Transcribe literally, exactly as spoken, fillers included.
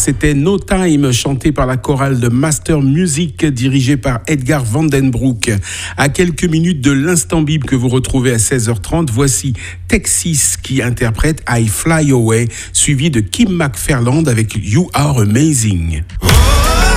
c'était No Time, chanté par la chorale de Master Music, dirigée par Edgar Vandenbroek. À quelques minutes de l'instant Bible que vous retrouvez à seize heures trente, voici Texas qui interprète I Fly Away, suivi de Kim McFarland avec You Are Amazing. Oh